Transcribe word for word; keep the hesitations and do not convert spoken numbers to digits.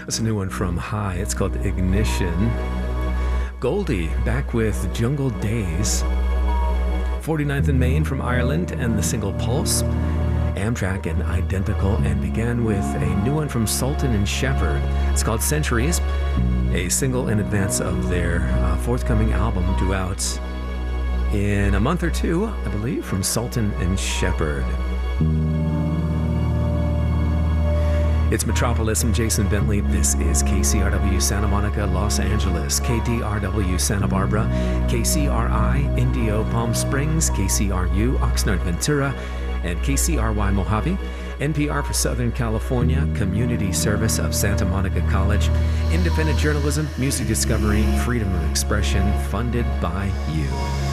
That's a new one from High. It's called Ignition. Goldie back with Jungle Days. forty-ninth and Main from Ireland and the single Pulse. Amtrak and Identical, and began with a new one from Sultan and Shepard. It's called Centuries, a single in advance of their uh, forthcoming album due out in a month or two, I believe, from Sultan and Shepard. It's Metropolis. I'm Jason Bentley. This is K C R W Santa Monica, Los Angeles, K D R W Santa Barbara, K C R I Indio Palm Springs, K C R U Oxnard Ventura, and K C R Y Mojave. N P R for Southern California, Community Service of Santa Monica College, independent journalism, music discovery, freedom of expression, funded by you.